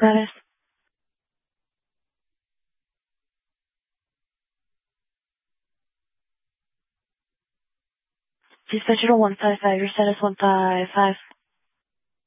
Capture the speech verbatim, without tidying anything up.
Status. Dispatcher one five five, your status one five five.